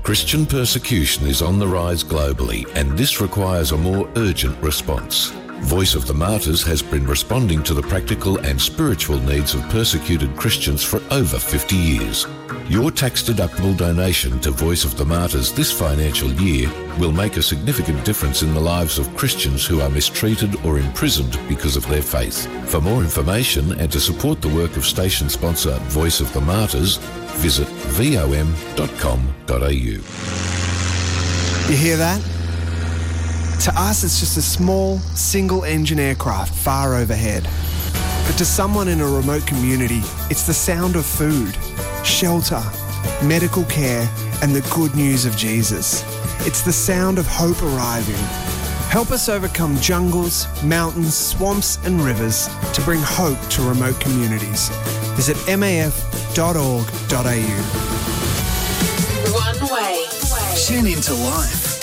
Christian persecution is on the rise globally, and this requires a more urgent response. Voice of the Martyrs has been responding to the practical and spiritual needs of persecuted Christians for over 50 years. Your tax-deductible donation to Voice of the Martyrs this financial year will make a significant difference in the lives of Christians who are mistreated or imprisoned because of their faith. For more information and to support the work of station sponsor Voice of the Martyrs, visit vom.com.au. You hear that? To us, it's just a small, single-engine aircraft far overhead. But to someone in a remote community, it's the sound of food, shelter, medical care, and the good news of Jesus. It's the sound of hope arriving. Help us overcome jungles, mountains, swamps, and rivers to bring hope to remote communities. Visit maf.org.au. One way. Tune into life.